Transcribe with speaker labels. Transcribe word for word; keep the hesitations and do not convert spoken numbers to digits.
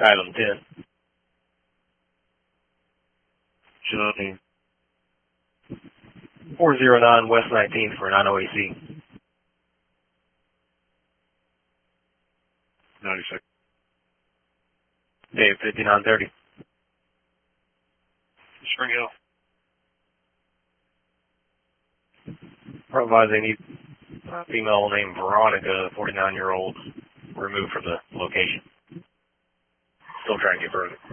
Speaker 1: Item ten.
Speaker 2: Johnny.
Speaker 1: four zero nine West nineteenth for nine O A C.
Speaker 2: ninety-six.
Speaker 1: Dave, fifty-nine thirty.
Speaker 2: Spring Hill.
Speaker 1: Provide they need a female named Veronica, forty-nine year old, removed from the location. Still trying to get further.